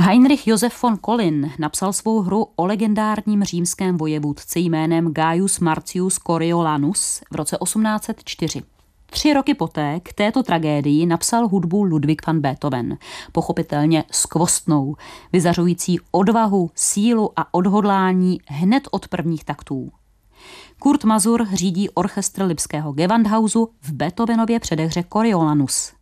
Heinrich Josef von Collin napsal svou hru o legendárním římském vojevůdci jménem Gaius Marcius Coriolanus v roce 1804. 3 roky poté k této tragédii napsal hudbu Ludwig van Beethoven, pochopitelně skvostnou, vyzařující odvahu, sílu a odhodlání hned od prvních taktů. Kurt Masur řídí orchestr lipského Gewandhausu v Beethovenově předehře Coriolanus.